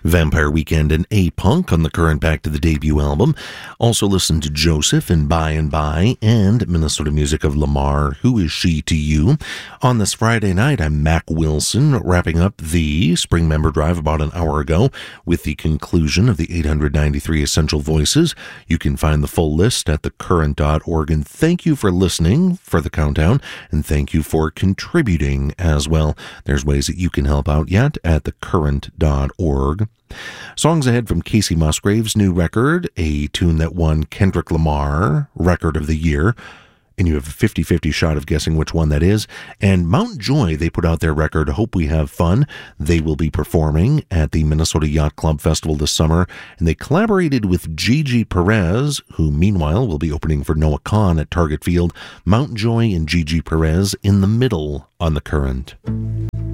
Vampire Weekend and A-Punk on the current Back to the Debut album. Also listen to Joseph and By and By and Minnesota music of Lamar, Who Is She to You? On this Friday night, I'm Mac Wilson, wrapping up the Spring Member Drive about an hour ago with the conclusion of the 893 Essential Voices. You can find the full list at thecurrent.org. And thank you for listening for the countdown, and thank you for contributing as well. There's ways that you can help out yet at thecurrent.org. Songs ahead from Casey Musgrave's new record, a tune that won Kendrick Lamar Record of the Year, and you have a 50-50 shot of guessing which one that is. And Mount Joy, they put out their record, Hope We Have Fun. They will be performing at the Minnesota Yacht Club Festival this summer, and they collaborated with Gigi Perez, who meanwhile will be opening for Noah Kahan at Target Field. Mount Joy and Gigi Perez in the middle on The Current.